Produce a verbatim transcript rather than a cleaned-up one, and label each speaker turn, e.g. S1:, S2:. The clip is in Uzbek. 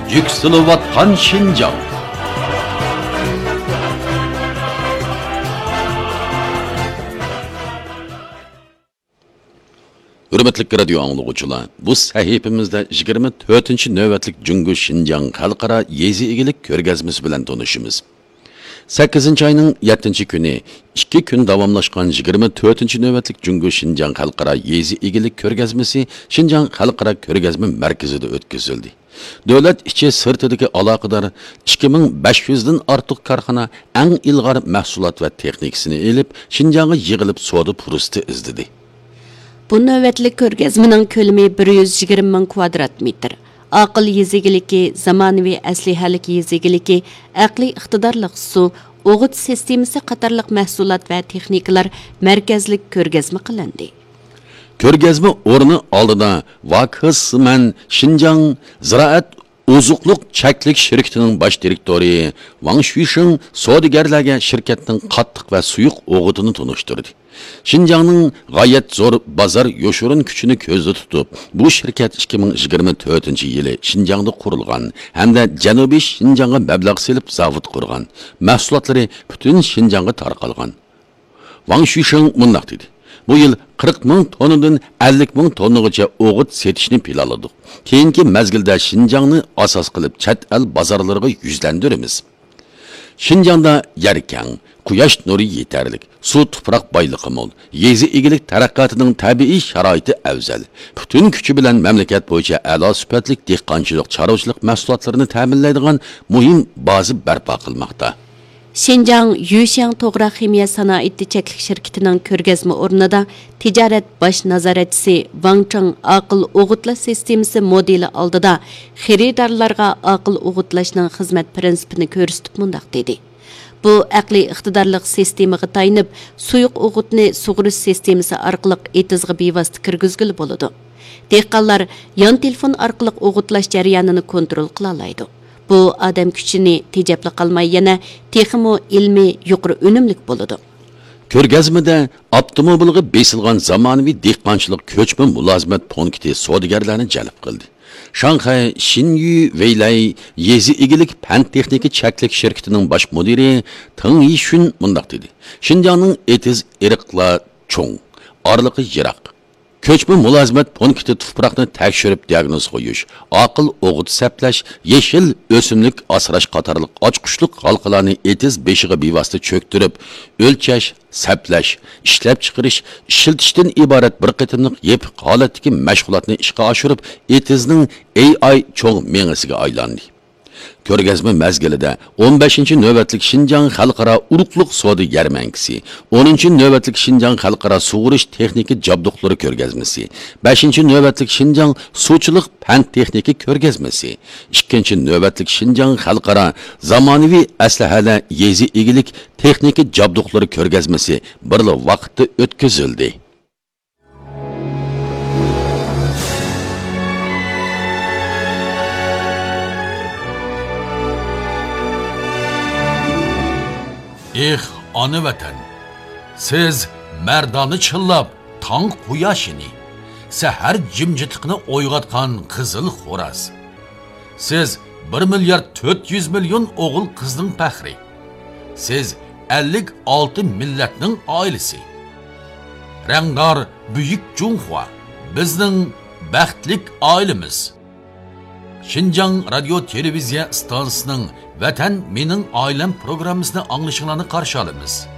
S1: yükselivatkan Şinjan. Hürmetlik radio anlıqçılar, bu sahifimizde yigirma to'rtinchi navbatlik Jungo Şinjan Xalqaro yezi egilik ko'rgazmasi bilan tanışımız. sakkizinchi ayning yettinchi kuni ikki kun davomlashgan yigirma to'rtinchi navbatlik Jungo Şinjan Xalqaro yezi egilik ko'rgazmasi Şinjan Xalqaro ko'rgazma markazida o'tkazildi. Davlat ichi sirtidagi aloqador ikki ming besh yuz dan ortiq korxona eng ilg'or mahsulot va texnikasini elib Şinjanga yig'ilib savdo fursati izdidi.
S2: Bu növbetlik ko'rgazmaning ko'lami bir yuz yigirma ming kvadrat metr. Aql yezigiligi, zamonaviy aslihalik yezigiligi, aqliy iqtidorlik su, o'g'it sistemasi qatorliq mahsulot va texnikalar markazlik ko'rgazma qilindi.
S1: Ko'rgazma o'rni oldida Vakhisman Şinjan Ziraat Ozuqliq cheklik shirkatining bosh direktori Wang Shuisheng savdogarlarga shirkatning qattiq va suyuq o'g'itini tunishtirdi. Şinjanning g'oyat zo'r bozor yoshirin kuchini ko'zda tutib, bu shirkat ikki ming yigirma to'rtinchi yili Şinjanda qurilgan hamda Janubiy Şinjanga mablag' selib zavod qurgan. Mahsulotlari butun Şinjanga tarqalgan. Wang Shuisheng mundaq dedi: Bu yil qirq ming tonnadan ellik ming tonnagacha o'g'it setishni planladik. Keyingi mezgilda Şinjangni asos qilib chet el bozorlariga yuzlantiramiz. Şinjanda yer keng, quyosh nuri yetarlik, suv tuproq boyligi mo'l, yezi egilik taraqqiyotining tabiiy sharoiti afzal. Butun kuchi bilan mamlakat bo'yicha a'lo sifatli dehqonchilik, chorvachilik mahsulotlarini ta'minlaydigan muhim baza barpo qilmoqda.
S2: Şinjan Yushang to'g'ri ximiya sanoati cheklik shirkatining ko'rgazma o'rnida tijorat bosh nazoratchisi Wang Chang aql o'g'itlash sistemasi modeli oldida xaridorlarga aql o'g'itlashning xizmat prinsipini ko'rsatib mundaq dedi. Bu aqliy iqtidorlik sistemaga tayinib, suyuq o'g'itni sug'urish sistemasi orqali etizga bevosita kirgizgili bo'ladi. Dehqonlar yon telefon orqali o'g'itlash jarayonini kontrol qila oladi. Bu adam kuchini tejabli qilmay yana texmo ilmiy yuqori unumlik bo'ladi.
S1: Ko'rgazmada avtomobilga besilgan zamonaviy dehqonchilik ko'chma mulozimat punkti savdogarlarni jalb qildi. Shanxay Xinyu Weilai yezi egilik fan texnika cheklik shirkatining bosh mudiri Teng Yishun mundaq dedi: Şinjanning etiz iriqlar cho'ng, orliqi yiroq. Ko'chma mulozimat punkti tuproqni tekshirib diagnoz qo'yish, aql o'g'it saplash, yeshil o'simlik asrash qatorliq ochqushliq halqalarni etiz beshiga bevosita cho'ktirib, o'lchash, saplash, ishlab chiqarish, ishlatishdan iborat bir qitimliq yepiq holatdagi mashg'ulotni ishga oshirib, etizning A I cho'ng mengisiga aylandi. Ko'rgazma mezgilida o'n beshinchi navbatlik Şinjan Xalqaro urug'liq savdo yarmankasi, o'ninchi navbatlik Şinjan Xalqaro sug'urish texnika jabduqlari ko'rgazmasi, beshinchi navbatlik Şinjan suvchilik fan texnika ko'rgazmasi, ikkinchi navbatlik Şinjan Xalqaro zamonaviy aslahalar yezi egilik texnika jabduqlari ko'rgazmasi birli vaqtda o'tkazildi.
S3: Eh ana vatan, siz merdani chillab tong quyoshini, sahar jimjitliqni o'yg'otgan qizil xo'raz. Siz bir milliard to'rt yuz million o'g'il qizning faxri. Siz ellik olti millatning oilasi. Rangdor buyuk Junxua bizning baxtlik oilamiz. Şinjan radio televiziya stansiyasining Vatan mening oilam programmasini anglashinglarni qarshi olamiz.